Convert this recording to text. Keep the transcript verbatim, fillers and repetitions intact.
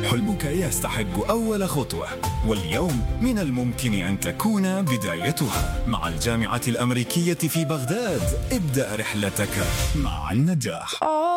حلمك يستحق أول خطوة، واليوم من الممكن أن تكون بدايتها. مع الجامعة الأمريكية في بغداد ابدأ رحلتك مع النجاح.